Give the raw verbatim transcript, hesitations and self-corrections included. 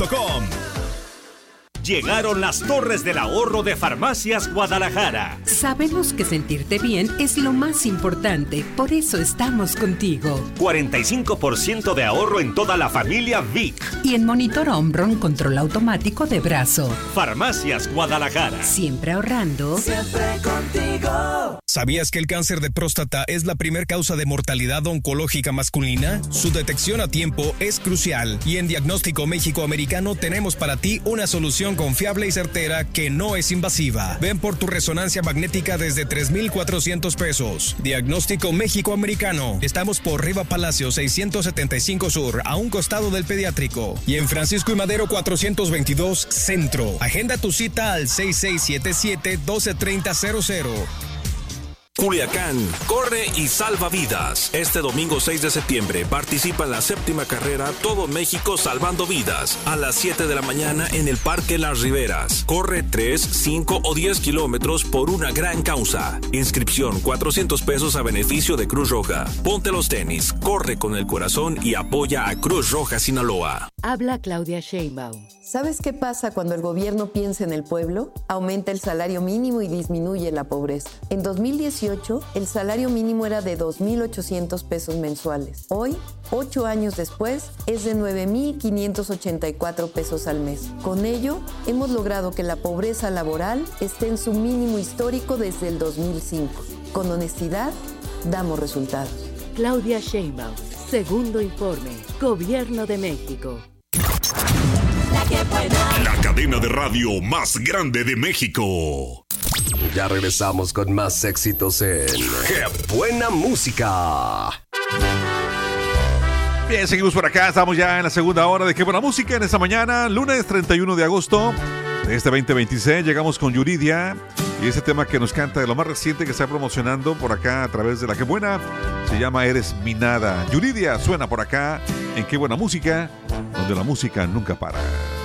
punto com. Llegaron las torres del ahorro de Farmacias Guadalajara. Sabemos que sentirte bien es lo más importante, por eso estamos contigo. cuarenta y cinco por ciento de ahorro en toda la familia Vic. Y en Monitor Omron, control automático de brazo. Farmacias Guadalajara. Siempre ahorrando. Siempre contigo. ¿Sabías que el cáncer de próstata es la primer causa de mortalidad oncológica masculina? Su detección a tiempo es crucial y en Diagnóstico México Americano tenemos para ti una solución confiable y certera que no es invasiva. Ven por tu resonancia magnética desde tres mil cuatrocientos pesos. Diagnóstico México Americano. Estamos por Riva Palacio seiscientos setenta y cinco Sur, a un costado del pediátrico. Y en Francisco y Madero cuatrocientos veintidós Centro. Agenda tu cita al seis seis siete siete, uno dos tres cero cero. Culiacán, corre y salva vidas. Este domingo seis de septiembre participa en la séptima carrera Todo México Salvando Vidas a las siete de la mañana en el Parque Las Riberas. Corre tres, cinco o diez kilómetros por una gran causa. Inscripción cuatrocientos pesos a beneficio de Cruz Roja. Ponte los tenis, corre con el corazón y apoya a Cruz Roja Sinaloa. Habla Claudia Sheinbaum. ¿Sabes qué pasa cuando el gobierno piensa en el pueblo? Aumenta el salario mínimo y disminuye la pobreza. En dos mil dieciocho, el salario mínimo era de dos mil ochocientos pesos mensuales. Hoy, ocho años después, es de nueve mil quinientos ochenta y cuatro pesos al mes. Con ello, hemos logrado que la pobreza laboral esté en su mínimo histórico desde el dos mil cinco. Con honestidad, damos resultados. Claudia Sheinbaum, segundo informe, Gobierno de México. La cadena de radio más grande de México. Ya regresamos con más éxitos en ¡Qué buena música! Bien, seguimos por acá. Estamos ya en la segunda hora de Qué buena música en esta mañana, lunes treinta y uno de agosto de este veinte veintiséis. Llegamos con Yuridia y ese tema que nos canta de lo más reciente que está promocionando por acá a través de la Qué buena se llama Eres mi nada. Yuridia suena por acá en Qué buena música, donde la música nunca para.